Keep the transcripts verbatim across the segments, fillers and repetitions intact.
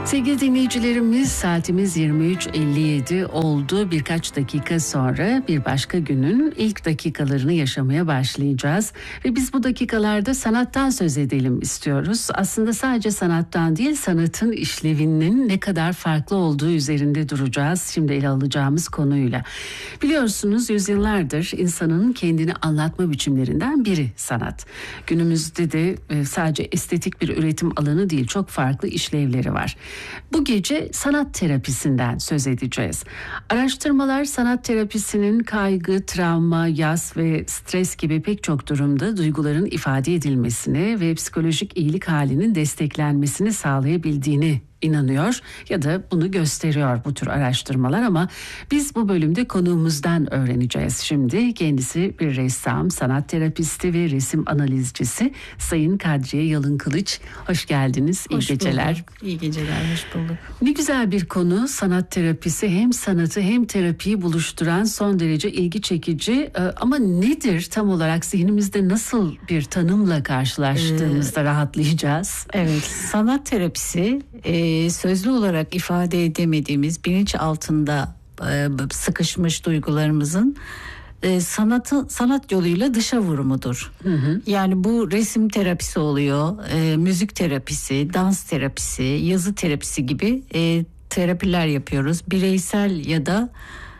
Sevgili dinleyicilerimiz, saatimiz yirmi üç elli yedi oldu. Birkaç dakika sonra bir başka günün ilk dakikalarını yaşamaya başlayacağız. Ve biz bu dakikalarda sanattan söz edelim istiyoruz. Aslında sadece sanattan değil, sanatın işlevinin ne kadar farklı olduğu üzerinde duracağız şimdi ele alacağımız konuyla. Biliyorsunuz yüzyıllardır insanın kendini anlatma biçimlerinden biri sanat. Günümüzde de sadece estetik bir üretim alanı değil, çok farklı işlevleri var. Bu gece sanat terapisinden söz edeceğiz. Araştırmalar sanat terapisinin kaygı, travma, yas ve stres gibi pek çok durumda duyguların ifade edilmesine ve psikolojik iyilik halinin desteklenmesini sağlayabildiğini inanıyor ya da bunu gösteriyor bu tür araştırmalar, ama biz bu bölümde konuğumuzdan öğreneceğiz şimdi. Kendisi bir ressam, sanat terapisti ve resim analizcisi Sayın Kadriye Yalınkılıç. Hoş geldiniz. İyi Hoş geceler. Bulduk. İyi geceler, hoş bulduk. Ne güzel bir konu sanat terapisi. Hem sanatı hem terapiyi buluşturan son derece ilgi çekici. Ama nedir tam olarak, zihnimizde nasıl bir tanımla karşılaştığımızda ee, rahatlayacağız? Evet, sanat terapisi e, sözlü olarak ifade edemediğimiz, bilinç altında e, sıkışmış duygularımızın e, sanatı sanat yoluyla dışa vurumudur. Hı hı. Yani bu resim terapisi oluyor, e, müzik terapisi, dans terapisi, yazı terapisi gibi e, terapiler yapıyoruz. Bireysel ya da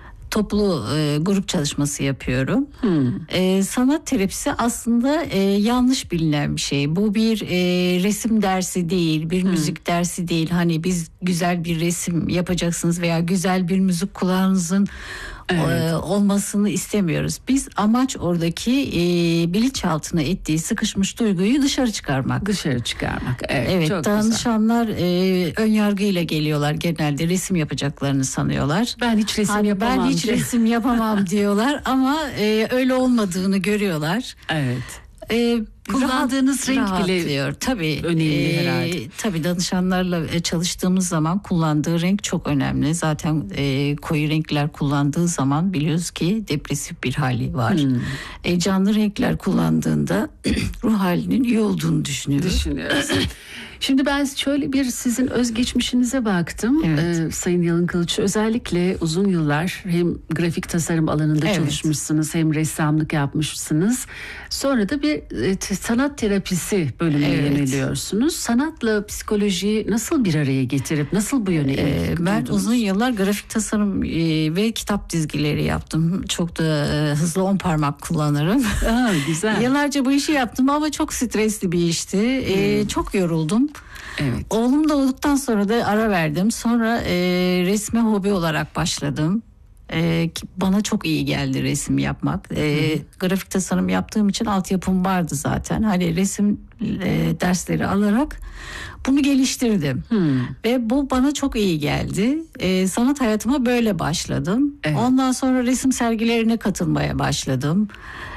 toplu e, grup çalışması yapıyorum. Hmm. E, sanat terapisi aslında e, yanlış bilinen bir şey. Bu bir e, resim dersi değil, bir hmm. müzik dersi değil. Hani biz güzel bir resim yapacaksınız veya güzel bir müzik kulağınızın evet. e, olmasını istemiyoruz. Biz amaç oradaki e, bilinçaltına ettiği sıkışmış duyguyu dışarı çıkarmak. Dışarı çıkarmak. Evet. Evet. Çok danışanlar e, ön yargıyla geliyorlar, genelde resim yapacaklarını sanıyorlar. Ben hiç resim hani yapamam. Ben hiç diye. resim yapamam diyorlar ama e, öyle olmadığını görüyorlar. Evet. E, Kullandığınız rahat, renk bile rahatlıyor. Tabii, önemli e, herhalde. Tabii danışanlarla çalıştığımız zaman kullandığı renk çok önemli. Zaten e, koyu renkler kullandığı zaman biliyoruz ki depresif bir hali var. Hmm. E, canlı renkler kullandığında ruh halinin iyi olduğunu düşünüyoruz. Düşünüyoruz. Şimdi ben şöyle bir sizin özgeçmişinize baktım. Evet. Ee, Sayın Yalınkılıç, özellikle uzun yıllar hem grafik tasarım alanında evet. çalışmışsınız, hem ressamlık yapmışsınız. Sonra da bir e, sanat terapisi bölümüne evet. yöneliyorsunuz. Sanatla psikolojiyi nasıl bir araya getirip nasıl bu yöne ee, Ben uzun yıllar grafik tasarım e, ve kitap dizgileri yaptım. Çok da e, hızlı on parmak kullanırım. Aa, güzel. Yıllarca bu işi yaptım ama çok stresli bir işti. Hmm. E, çok yoruldum. Evet. Oğlum doğduktan sonra da ara verdim. Sonra e, resme hobi olarak başladım. E, bana çok iyi geldi resim yapmak. E, grafik tasarım yaptığım için altyapım vardı zaten. Hani resim e, dersleri alarak bunu geliştirdim. Hmm. Ve bu bana çok iyi geldi. E, sanat hayatıma böyle başladım. Evet. Ondan sonra resim sergilerine katılmaya başladım.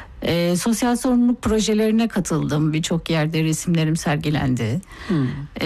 E, sosyal sorumluluk projelerine katıldım. Birçok yerde resimlerim sergilendi. Hmm.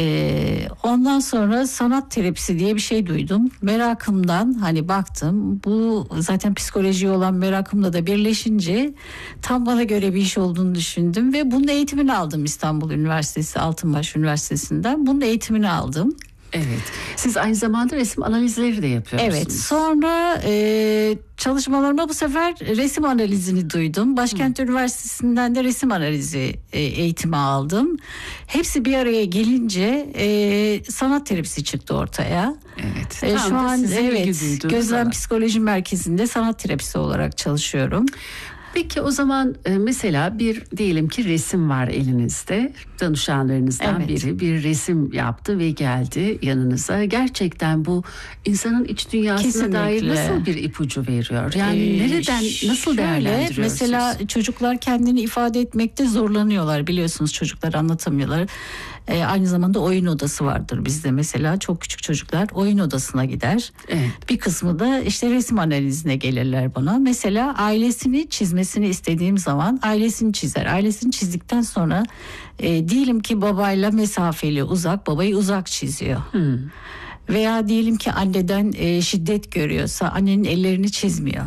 E, ondan sonra sanat terapisi diye bir şey duydum. Merakımdan hani baktım. Bu zaten psikolojiye olan merakımla da birleşince tam bana göre bir iş olduğunu düşündüm. Ve bunun eğitimini aldım İstanbul Üniversitesi, Altınbaş Üniversitesi'nden. Bunun eğitimini aldım. Evet. Siz aynı zamanda resim analizleri de yapıyorsunuz. Evet. Sonra e, çalışmalarıma bu sefer resim analizini duydum. Başkent Hı. Üniversitesi'nden de resim analizi e, eğitimi aldım. Hepsi bir araya gelince e, sanat terapisi çıktı ortaya. Evet. E, şu an evet Gözlem sana. Psikoloji Merkezi'nde sanat terapisi olarak çalışıyorum. Peki o zaman mesela bir diyelim ki resim var elinizde, danışanlarınızdan evet. biri bir resim yaptı ve geldi yanınıza. Gerçekten bu insanın iç dünyasına Kesinlikle. dair nasıl bir ipucu veriyor? Yani ee, nereden nasıl değerlendiriyorsunuz? Mesela çocuklar kendini ifade etmekte zorlanıyorlar, biliyorsunuz, çocuklar anlatamıyorlar. Ee, aynı zamanda oyun odası vardır bizde mesela. Çok küçük çocuklar oyun odasına gider. Evet. Bir kısmı da işte resim analizine gelirler bana. Mesela ailesini çizmesini istediğim zaman ailesini çizer. Ailesini çizdikten sonra e, diyelim ki babayla mesafeli, uzak, babayı uzak çiziyor. Hmm. Veya diyelim ki anneden e, şiddet görüyorsa annenin ellerini çizmiyor.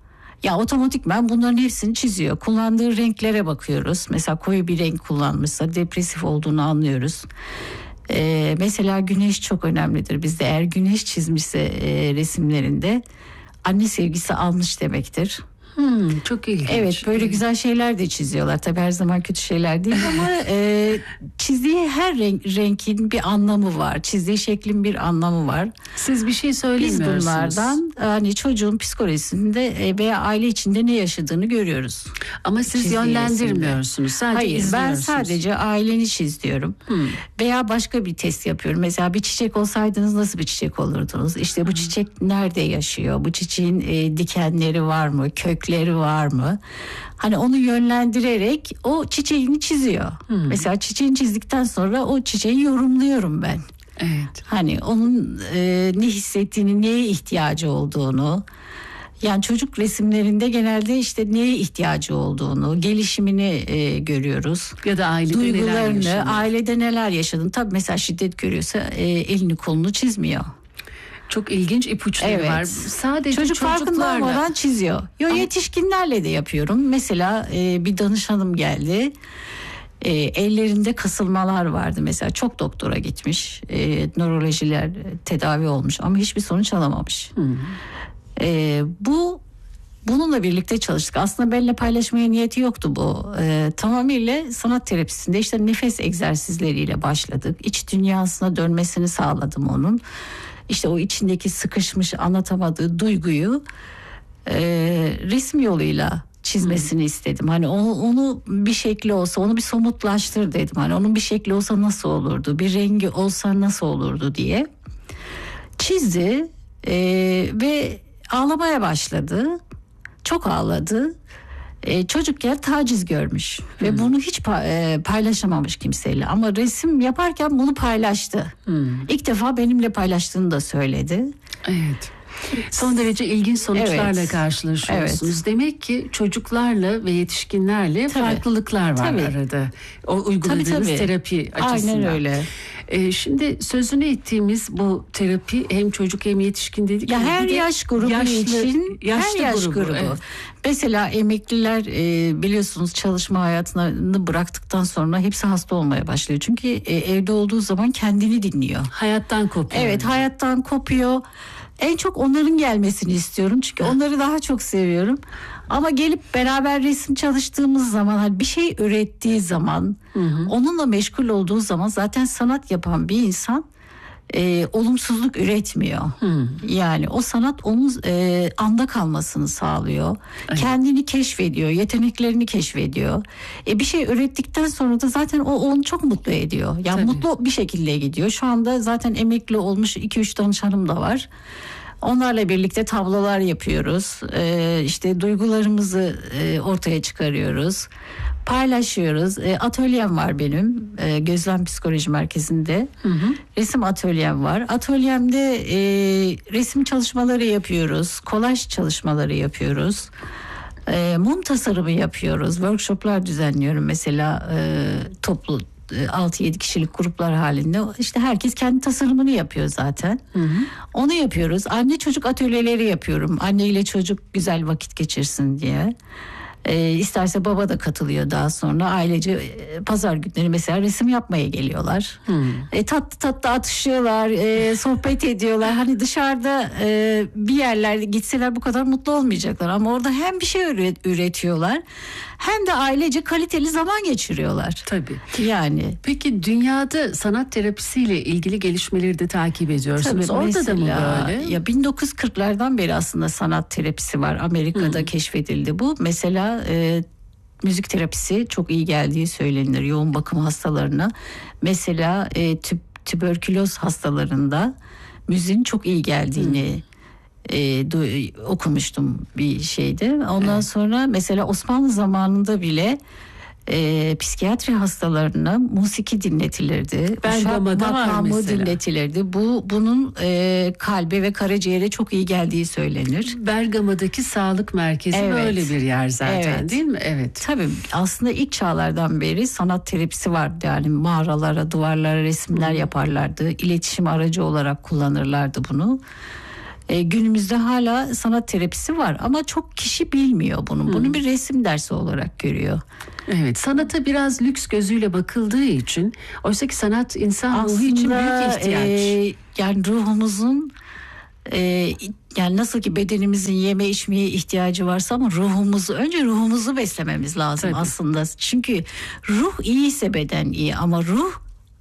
Ya otomatikman bunların hepsini çiziyor. Kullandığı renklere bakıyoruz. Mesela koyu bir renk kullanmışsa depresif olduğunu anlıyoruz. Ee, mesela güneş çok önemlidir bizde. Eğer güneş çizmişse e, resimlerinde anne sevgisi almış demektir. Hmm, çok ilginç. Evet, böyle güzel şeyler de çiziyorlar. Tabii her zaman kötü şeyler değil ama e, çizdiği her renk, renkin bir anlamı var. Çizdiği şeklin bir anlamı var. Siz bir şey Biz söylemiyorsunuz. bunlardan hani çocuğun psikolojisinde e, veya aile içinde ne yaşadığını görüyoruz. Ama siz Çizdiği yönlendirmiyorsunuz. Sadece Hayır, ben izliyorsunuz. sadece aileni çiziyorum. Hmm. Veya başka bir test yapıyorum. Mesela bir çiçek olsaydınız nasıl bir çiçek olurdunuz? İşte bu hmm. çiçek nerede yaşıyor? Bu çiçeğin e, dikenleri var mı? Kökleri var mı? Hani onu yönlendirerek o çiçeğini çiziyor. Hmm. Mesela çiçeğini çizdikten sonra o çiçeği yorumluyorum ben. Evet. Hani onun e, ne hissettiğini, neye ihtiyacı olduğunu. Yani çocuk resimlerinde genelde işte neye ihtiyacı olduğunu, gelişimini e, görüyoruz. Ya da ailede duygularını, neler yaşadığını. ailede neler yaşadığını. Tabii mesela şiddet görüyorsa e, elini kolunu çizmiyor. Çok ilginç ipuçları Evet. var. Sadece Çocuk farkında çocuklarla. olmadan çiziyor. Yo, Ama... yetişkinlerle de yapıyorum. Mesela e, bir danışanım geldi. E, ellerinde kasılmalar vardı mesela, çok doktora gitmiş, e, nörolojiler tedavi olmuş ama hiçbir sonuç alamamış. Hmm. E, bu bununla birlikte çalıştık. Aslında benimle paylaşmaya niyeti yoktu bu. E, tamamıyla sanat terapisinde işte nefes egzersizleriyle başladık. İç dünyasına dönmesini sağladım onun. İşte o içindeki sıkışmış, anlatamadığı duyguyu e, resim yoluyla çizmesini hmm. istedim. Hani onu, onu bir şekli olsa, onu bir somutlaştır dedim. Hani onun bir şekli olsa nasıl olurdu, bir rengi olsa nasıl olurdu diye çizdi e, ve ağlamaya başladı. Çok ağladı. E, çocukken taciz görmüş hmm. ve bunu hiç pa- paylaşamamış kimseyle. Ama resim yaparken bunu paylaştı. Hmm. İlk defa benimle paylaştığını da söyledi. Evet. Son derece ilginç sonuçlarla evet. karşılaşıyorsunuz. Evet. Demek ki çocuklarla ve yetişkinlerle tabii. farklılıklar var tabii. arada. O uyguladığınız tabii, tabii. terapi açısından. Aynen öyle. Ee, şimdi sözünü ettiğimiz bu terapi hem çocuk hem yetişkin dedik. Ya her yaş grubu yaşlı, için her yaş grubu. grubu. Evet. Mesela emekliler e, biliyorsunuz çalışma hayatını bıraktıktan sonra hepsi hasta olmaya başlıyor. Çünkü e, evde olduğu zaman kendini dinliyor. Hayattan kopuyor. Evet, hayattan kopuyor. En çok onların gelmesini istiyorum. Çünkü onları daha çok seviyorum. Ama gelip beraber resim çalıştığımız zaman, hani bir şey ürettiği zaman, hı hı. onunla meşgul olduğu zaman zaten sanat yapan bir insan e, olumsuzluk üretmiyor. Hı. Yani o sanat onun e, anda kalmasını sağlıyor. Evet. Kendini keşfediyor, yeteneklerini keşfediyor. E, bir şey ürettikten sonra da zaten o onu çok mutlu ediyor. Yani Tabii. mutlu bir şekilde gidiyor. Şu anda zaten emekli olmuş iki üç danışanım da var. Onlarla birlikte tablolar yapıyoruz. Ee, işte duygularımızı e, ortaya çıkarıyoruz. Paylaşıyoruz. E, atölyem var benim. E, Gözlem Psikoloji Merkezi'nde. Hı hı. Resim atölyem var. Atölyemde e, resim çalışmaları yapıyoruz. Kolaj çalışmaları yapıyoruz. E, mum tasarımı yapıyoruz. Workshoplar düzenliyorum mesela e, toplu altı yedi kişilik gruplar halinde. İşte herkes kendi tasarımını yapıyor zaten. Hı hı. Onu yapıyoruz. Anne çocuk atölyeleri yapıyorum. Anne ile çocuk güzel vakit geçirsin diye. E, isterse baba da katılıyor daha sonra. Ailece e, pazar günleri mesela resim yapmaya geliyorlar. Hmm. E, tatlı tatlı atışıyorlar, e, sohbet ediyorlar. Hani dışarıda e, bir yerlerde gitseler bu kadar mutlu olmayacaklar. Ama orada hem bir şey üret, üretiyorlar hem de ailece kaliteli zaman geçiriyorlar. Tabii. Yani. Peki dünyada sanat terapisiyle ilgili gelişmeleri de takip ediyorsunuz. Tabii, orada mesela, da mı böyle? Ya bin dokuz yüz kırklardan beri aslında sanat terapisi var. Amerika'da hmm. keşfedildi bu. Mesela e, müzik terapisi çok iyi geldiği söylenir yoğun bakım hastalarına. Mesela e, tüb- tüberküloz hastalarında müziğin çok iyi geldiğini hmm. E, du- okumuştum bir şeyde. Ondan evet. sonra mesela Osmanlı zamanında bile e, psikiyatri hastalarına musiki dinletilirdi. Bergama'da var mesela. Dinletilirdi. Bu bunun e, kalbe ve karaciğere çok iyi geldiği söylenir. Bergama'daki sağlık merkezi evet. böyle bir yer zaten evet. değil mi? Evet. Tabii aslında ilk çağlardan beri sanat terapisi vardı. Yani mağaralara, duvarlara resimler hmm. yaparlardı. İletişim aracı olarak kullanırlardı bunu. E, günümüzde hala sanat terapisi var ama çok kişi bilmiyor bunu. Bunu hmm. bir resim dersi olarak görüyor. Evet, sanata biraz lüks gözüyle bakıldığı için, oysa ki sanat insan Aslında, ruhu için büyük ihtiyaç. E, yani ruhumuzun e, yani nasıl ki bedenimizin yeme içmeye ihtiyacı varsa ama ruhumuzu önce ruhumuzu beslememiz lazım. Tabii. Aslında. Çünkü ruh iyiyse beden iyi ama ruh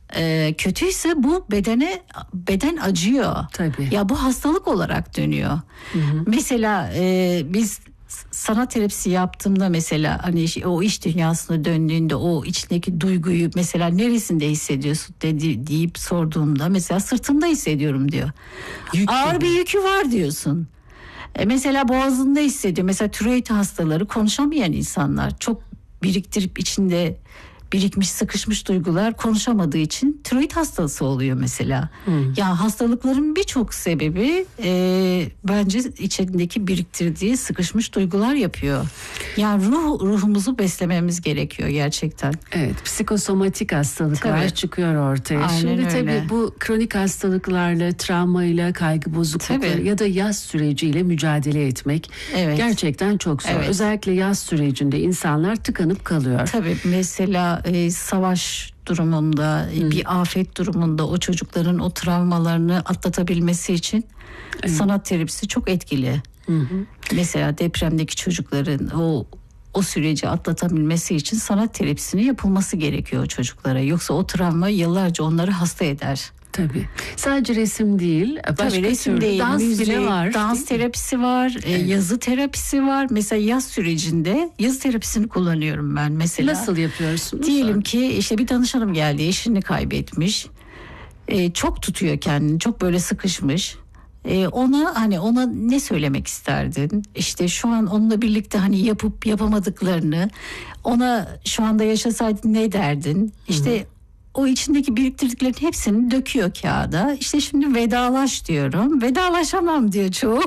e, kötüyse bu bedene beden acıyor. Tabii. Ya bu hastalık olarak dönüyor. Hı hı. Mesela e, biz sanat terapisi yaptığımda mesela hani o iç dünyasına döndüğünde o içindeki duyguyu mesela neresinde hissediyorsun dedi, deyip sorduğumda mesela sırtımda hissediyorum diyor. Yük Ağır gibi. Bir yükü var diyorsun. E mesela boğazında hissediyor. Mesela tiroid hastaları konuşamayan insanlar çok biriktirip içinde birikmiş sıkışmış duygular konuşamadığı için tiroid hastası oluyor mesela. Hmm. Yani hastalıkların birçok sebebi e, bence içindeki biriktirdiği sıkışmış duygular yapıyor. Yani ruh ruhumuzu beslememiz gerekiyor gerçekten. Evet, psikosomatik hastalıklar tabii. çıkıyor ortaya. Aynen Şimdi öyle. Tabii bu kronik hastalıklarla, travmayla, kaygı bozuklukları ya da yaz süreciyle mücadele etmek evet. gerçekten çok zor. Evet. Özellikle yaz sürecinde insanlar tıkanıp kalıyor. Tabii mesela e, savaş durumunda, hmm. bir afet durumunda o çocukların o travmalarını atlatabilmesi için evet. sanat terapisi çok etkili. Hmm. Mesela depremdeki çocukların o o süreci atlatabilmesi için sanat terapisinin yapılması gerekiyor çocuklara. Yoksa o travma yıllarca onları hasta eder. Tabii. Sadece resim değil, başka Tabii resim tür, değil, dans müzik, bile var. Dans terapisi var, evet. yazı terapisi var. Mesela yaz sürecinde yazı terapisini kullanıyorum ben mesela. Nasıl yapıyorsunuz? Diyelim ki işte bir danışanım geldi, eşini kaybetmiş. Ee, çok tutuyor kendini, çok böyle sıkışmış. Ee, ona hani ona ne söylemek isterdin? İşte şu an onunla birlikte hani yapıp yapamadıklarını, ona şu anda yaşasaydın ne derdin? İşte Hı-hı. o içindeki biriktirdiklerin hepsini döküyor kağıda. İşte şimdi vedalaş diyorum. Vedalaşamam diyor çoğu.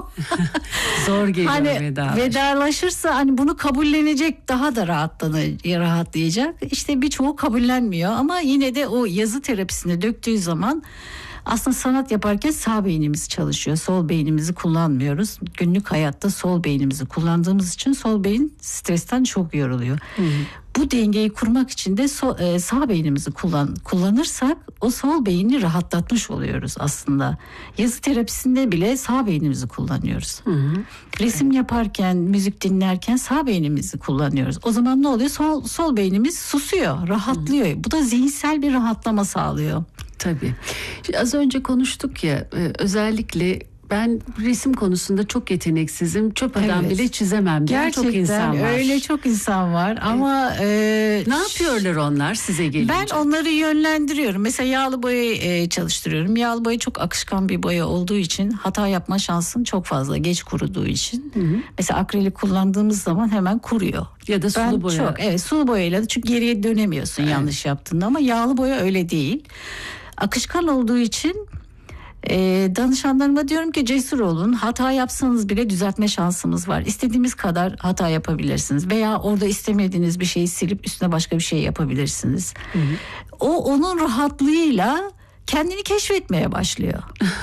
Zor geliyor hani vedalaş. Vedalaşırsa hani bunu kabullenecek, daha da rahatlanır, rahatlayacak. İşte birçoğu kabullenmiyor ama yine de o yazı terapisine döktüğü zaman aslında sanat yaparken sağ beynimiz çalışıyor. Sol beynimizi kullanmıyoruz. Günlük hayatta sol beynimizi kullandığımız için sol beyin stresten çok yoruluyor. Hmm. Bu dengeyi kurmak için de so, e, sağ beynimizi kullan, kullanırsak o sol beyni rahatlatmış oluyoruz aslında. Yazı terapisinde bile sağ beynimizi kullanıyoruz. Hı hı. Resim yaparken, müzik dinlerken sağ beynimizi kullanıyoruz. O zaman ne oluyor? Sol, sol beynimiz susuyor, rahatlıyor. Hı. Bu da zihinsel bir rahatlama sağlıyor. Tabii. Şimdi az önce konuştuk ya, özellikle ben resim konusunda çok yeteneksizim. Çöp adam evet. bile çizemem diyen çok insan var. Öyle çok insan var ama e, ne yapıyorlar onlar size gelince? Ben onları yönlendiriyorum. Mesela yağlı boya e, çalıştırıyorum. Yağlı boya çok akışkan bir boya olduğu için hata yapma şansın çok fazla, geç kuruduğu için. Hı hı. Mesela akrilik kullandığımız zaman hemen kuruyor. Ya da sulu ben boya. Çok, evet, sulu boyayla çünkü geriye dönemiyorsun evet. yanlış yaptığında, ama yağlı boya öyle değil. Akışkan olduğu için e, danışanlarıma diyorum ki cesur olun, hata yapsanız bile düzeltme şansımız var. İstediğimiz kadar hata yapabilirsiniz veya orada istemediğiniz bir şeyi silip üstüne başka bir şey yapabilirsiniz. Hı hı. O onun rahatlığıyla kendini keşfetmeye başlıyor.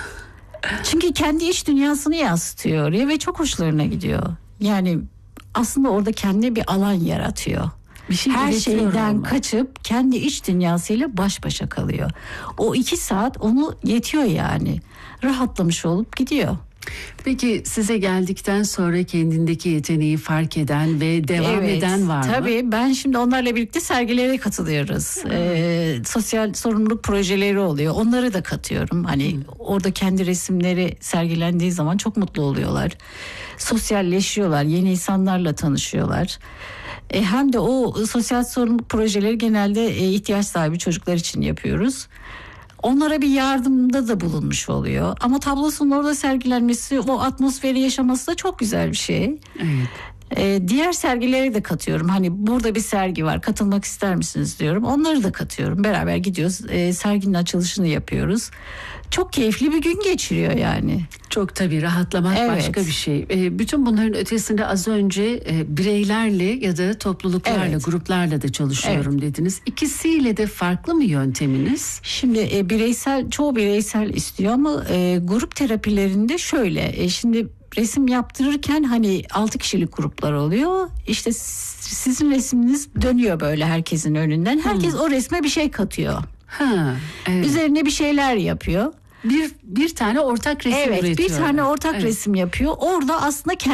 Çünkü kendi iç dünyasını yansıtıyor oraya ve çok hoşlarına gidiyor. Yani aslında orada kendine bir alan yaratıyor. Bir şey Her şeyden ama. kaçıp kendi iç dünyasıyla baş başa kalıyor. O iki saat onu yetiyor yani. Rahatlamış olup gidiyor. Peki size geldikten sonra kendindeki yeteneği fark eden ve devam evet, eden var mı? Tabii, ben şimdi onlarla birlikte sergilere katılıyoruz. Ee, sosyal sorumluluk projeleri oluyor. Onları da katıyorum. Hani hmm. orada kendi resimleri sergilendiği zaman çok mutlu oluyorlar. Sosyalleşiyorlar, yeni insanlarla tanışıyorlar. E, hem de o sosyal sorumluluk projeleri genelde e, ihtiyaç sahibi çocuklar için yapıyoruz. Onlara bir yardımda da bulunmuş oluyor. Ama tablosunun orada sergilenmesi, o atmosferi yaşaması da çok güzel bir şey. Evet. Ee, diğer sergileri de katıyorum. Hani burada bir sergi var, katılmak ister misiniz diyorum. Onları da katıyorum. Beraber gidiyoruz. Ee, serginin açılışını yapıyoruz. Çok keyifli bir gün geçiriyor yani. Çok tabii, rahatlamak Evet. başka bir şey. E, bütün bunların ötesinde az önce e, bireylerle ya da topluluklarla, Evet. gruplarla da çalışıyorum dediniz. İkisiyle de farklı mı yönteminiz? Şimdi e, bireysel, çoğu bireysel istiyor ama e, grup terapilerinde şöyle. E, şimdi resim yaptırırken hani altı kişilik gruplar oluyor. İşte s- sizin resminiz dönüyor böyle herkesin önünden. Herkes o resme bir şey katıyor. Ha, evet. Üzerine bir şeyler yapıyor. bir bir tane ortak resim Evet, bir üretiyorlar. tane ortak Evet. resim yapıyor. Orada aslında